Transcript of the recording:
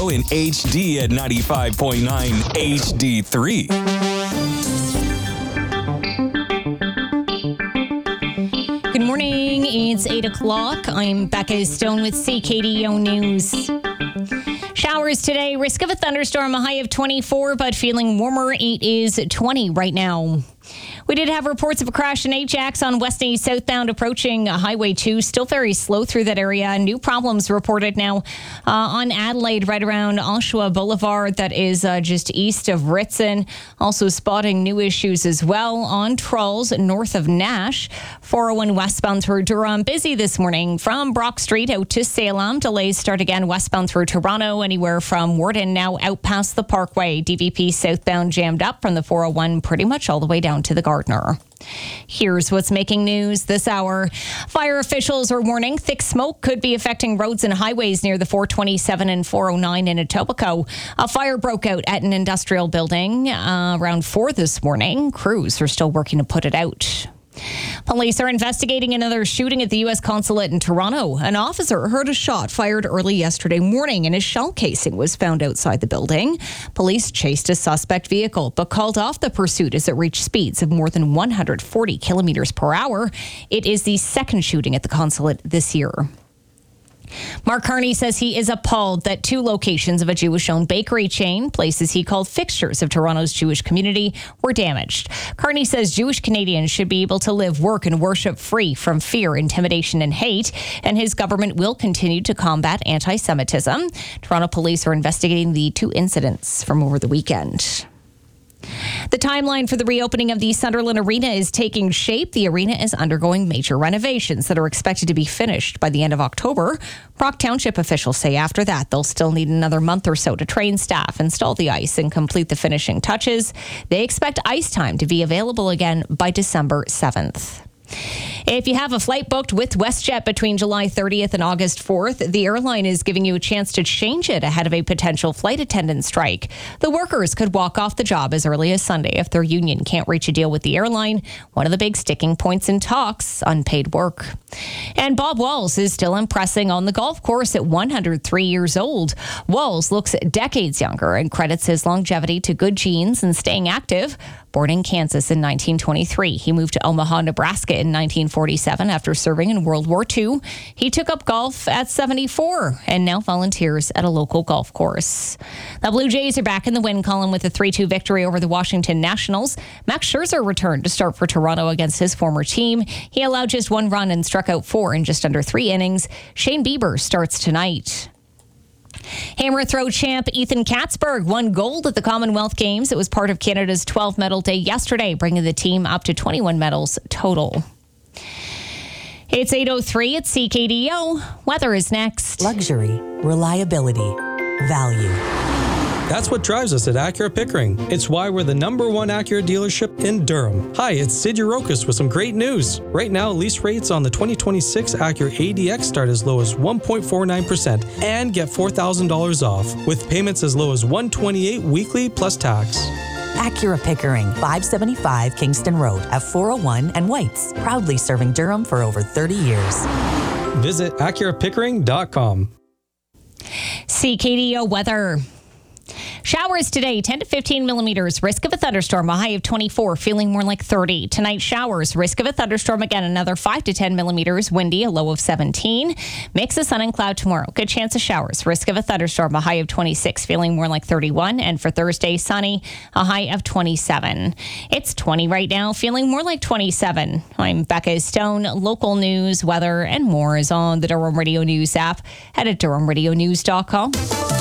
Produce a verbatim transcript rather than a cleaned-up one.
Radio in H D at ninety-five point nine H D three. Good morning. It's eight o'clock. I'm Becca Stone with C K D O News. Showers today. Risk of a thunderstorm. A high of twenty-four, but feeling warmer. It is twenty right now. We did have reports of a crash in Ajax on Westney southbound approaching Highway two. Still very slow through that area. New problems reported now uh, on Adelaide right around Oshawa Boulevard. That is uh, just east of Ritson. Also spotting new issues as well on Trolls north of Nash. four oh one westbound through Durham. Busy this morning from Brock Street out to Salem. Delays start again westbound through Toronto. Anywhere from Warden now out past the Parkway. D V P southbound jammed up from the four oh one pretty much all the way down to the Gardner. Here's what's making news this hour. Fire officials are warning thick smoke could be affecting roads and highways near the four twenty-seven and four oh nine in Etobicoke. A fire broke out at an industrial building uh, around four this morning. Crews are still working to put it out. Police are investigating another shooting at the U S consulate in Toronto. An officer heard a shot fired early yesterday morning and a shell casing was found outside the building. Police chased a suspect vehicle but called off the pursuit as it reached speeds of more than one hundred forty kilometers per hour. It is the second shooting at the consulate this year. Mark Carney says he is appalled that two locations of a Jewish-owned bakery chain, places he called fixtures of Toronto's Jewish community, were damaged. Carney says Jewish Canadians should be able to live, work, and worship free from fear, intimidation, and hate, and his government will continue to combat anti-Semitism. Toronto police are investigating the two incidents from over the weekend. The timeline for the reopening of the Sunderland Arena is taking shape. The arena is undergoing major renovations that are expected to be finished by the end of October. Brock Township officials say after that, they'll still need another month or so to train staff, install the ice, and complete the finishing touches. They expect ice time to be available again by December seventh. If you have a flight booked with WestJet between July thirtieth and August fourth, the airline is giving you a chance to change it ahead of a potential flight attendant strike. The workers could walk off the job as early as Sunday if their union can't reach a deal with the airline. One of the big sticking points in talks, unpaid work. And Bob Walls is still impressing on the golf course at one hundred three years old. Walls looks decades younger and credits his longevity to good genes and staying active. Born in Kansas in nineteen twenty-three, he moved to Omaha, Nebraska in nineteen forty-seven after serving in World War Two. He took up golf at seventy-four and now volunteers at a local golf course. The Blue Jays are back in the win column with a three two victory over the Washington Nationals. Max Scherzer returned to start for Toronto against his former team. He allowed just one run and struck out four in just under three innings. Shane Bieber starts tonight. Hammer throw champ Ethan Katzberg won gold at the Commonwealth Games. It was part of Canada's twelve medal day yesterday, bringing the team up to twenty-one medals total. It's eight oh three at C K D O. Weather is next. Luxury, reliability, value. That's what drives us at Acura Pickering. It's why we're the number one Acura dealership in Durham. Hi, it's Sid Urokas with some great news. Right now, lease rates on the twenty twenty-six Acura A D X start as low as one point four nine percent and get four thousand dollars off, with payments as low as one hundred twenty-eight dollars weekly plus tax. Acura Pickering, five seventy-five Kingston Road at four oh one and Whites, proudly serving Durham for over thirty years. Visit Acura Pickering dot com. C K D O weather. Showers today, ten to fifteen millimeters. Risk of a thunderstorm, a high of twenty-four, feeling more like thirty. Tonight, showers. Risk of a thunderstorm again, another five to ten millimeters. Windy, a low of seventeen. Mix of sun and cloud tomorrow. Good chance of showers. Risk of a thunderstorm, a high of twenty-six, feeling more like thirty-one. And for Thursday, sunny, a high of twenty-seven. It's twenty right now, feeling more like twenty-seven. I'm Becca Stone. Local news, weather, and more is on the Durham Radio News app. Head at durham radio news dot com.